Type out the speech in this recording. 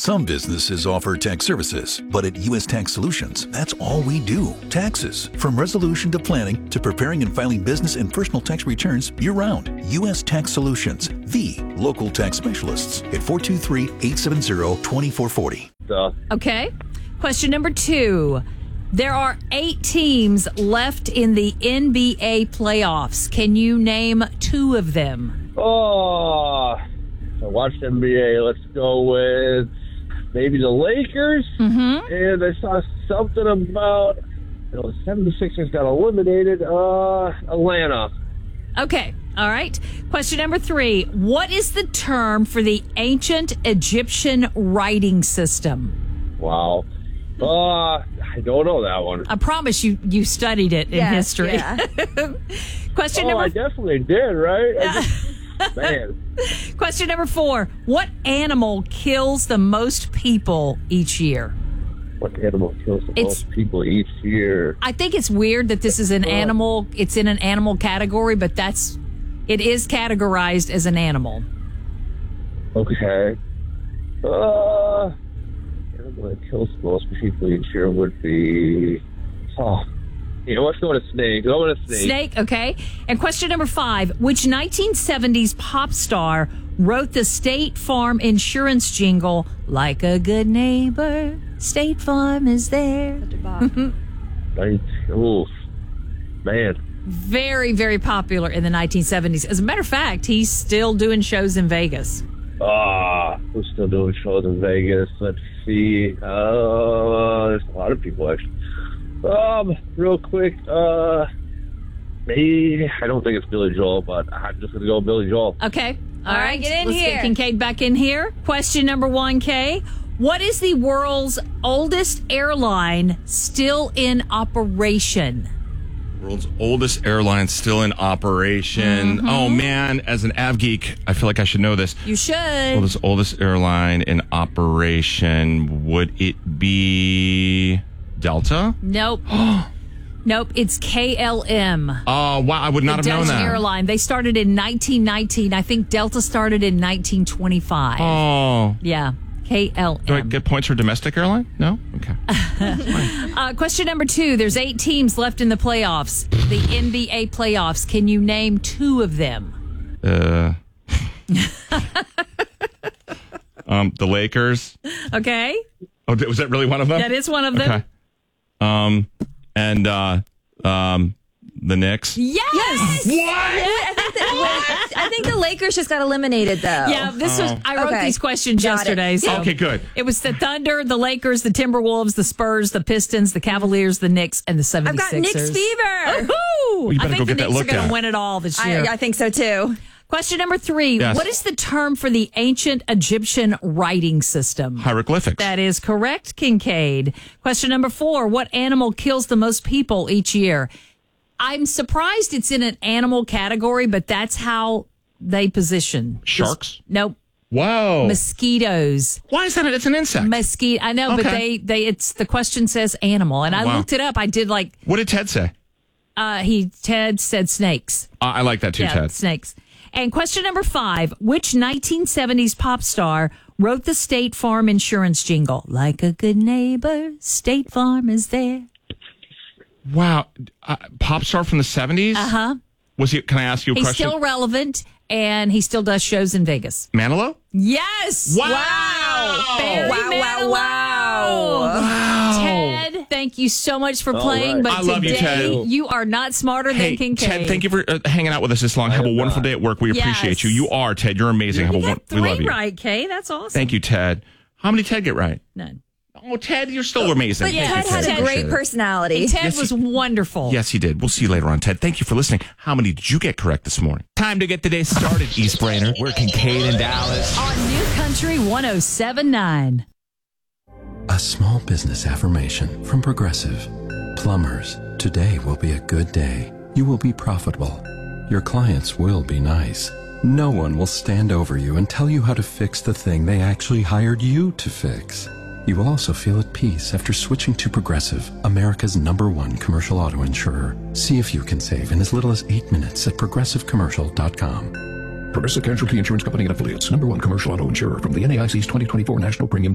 Some businesses offer tax services, but at U.S. Tax Solutions, that's all we do. Taxes. From resolution to planning to preparing and filing business and personal tax returns year-round. U.S. Tax Solutions, the local tax specialists at 423-870-2440. Okay. Question number 2. There are 8 teams left in the NBA playoffs. Can you name 2 of them? Oh, I watched NBA. Let's go with maybe the Lakers. Mm-hmm. And I saw something about, the 76ers got eliminated. Atlanta. Okay. All right. Question number 3. What is the term for the ancient Egyptian writing system? Wow. I don't know that one. I promise you studied it in history. Yeah. Question number I definitely did, right? Man. Question number 4. What animal kills the most people each year? What animal kills the most people each year? I think it's weird that this is an animal. It's in an animal category, but it is categorized as an animal. Okay. Animal that kills the most people each year would be... let's go with a snake. Go with a snake. Snake, okay. And question number 5. Which 1970s pop star wrote the State Farm insurance jingle, "Like a good neighbor, State Farm is there"? Oof. Man. Very, very popular in the 1970s. As a matter of fact, he's still doing shows in Vegas. Who's still doing shows in Vegas? Let's see. There's a lot of people, actually. Real quick, maybe, I don't think it's Billy Joel, but I'm just going to go with Billy Joel. Okay. All right, get in Let's here. get Kincaid back in here. Question number 1, Kay. What is the world's oldest airline still in operation? World's oldest airline still in operation. Mm-hmm. Oh, man. As an av geek, I feel like I should know this. You should. Oldest airline in operation. Would it be Delta? Nope. Nope. It's KLM. Oh, wow. I would not have known Dutch that. airline. They started in 1919. I think Delta started in 1925. Oh. Yeah. KLM. Do I get points for domestic airline? No? Okay. Question number 2. There's 8 teams left in the playoffs. The NBA playoffs. Can you name 2 of them? The Lakers. Okay. Oh, was that really one of them? That is one of them. Okay. The Knicks. Yes. I think the Lakers just got eliminated, though. Yeah, I wrote these questions yesterday. So okay, good. It was the Thunder, the Lakers, the Timberwolves, the Spurs, the Pistons, the Cavaliers, the Knicks, and the 76ers. I've got Knicks fever. Woohoo! You I better think go the get that Knicks are looked going at. to win it all this year. I think so, too. Question number 3. Yes. What is the term for the ancient Egyptian writing system? Hieroglyphics. That is correct, Kincaid. Question number 4. What animal kills the most people each year? I'm surprised it's in an animal category, but that's how they position. Sharks? Nope. Whoa. Mosquitoes. Why is that? It's an insect. Mosquito. I know, but Okay. the question says animal. And I Wow. looked it up. I did What did Ted say? Ted said snakes. I like that too, Yeah, Ted. snakes. And question number 5, which 1970s pop star wrote the State Farm insurance jingle? Like a good neighbor, State Farm is there. Wow. Pop star from the 70s? Uh-huh. Was he? Can I ask you a He's question? still relevant, and he still does shows in Vegas. Manilow? Yes! Wow! Barry Manilow! Wow. Ted, thank you so much for playing, right. but I love you, today Ted. you are not smarter Hey, than Kincaid. Ted, thank you for hanging out with us this long. Have a wonderful day at work. We appreciate you. You are, Ted. You're amazing. You got We love 3 you. right, Kay. That's awesome. Thank you, Ted. How many did Ted get right? None. Oh, Ted, you're still amazing. But Thank you, Ted had a great Appreciate it. personality. And Ted Yes, was wonderful. Yes, he did. We'll see you later on, Ted. Thank you for listening. How many did you get correct this morning? Time to get the day started, Eastbrainer. We're Kincaid in Dallas. On New Country 107.9. A small business affirmation from Progressive. Plumbers, today will be a good day. You will be profitable. Your clients will be nice. No one will stand over you and tell you how to fix the thing they actually hired you to fix. You will also feel at peace after switching to Progressive, America's #1 commercial auto insurer. See if you can save in as little as 8 minutes at progressivecommercial.com. Progressive Casualty Insurance Company and Affiliates. #1 commercial auto insurer from the NAIC's 2024 National Premium